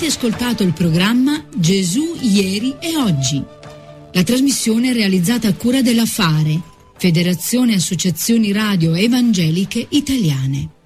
Avete ascoltato il programma Gesù ieri e oggi. La trasmissione è realizzata a cura della FARE, Federazione Associazioni Radio Evangeliche Italiane.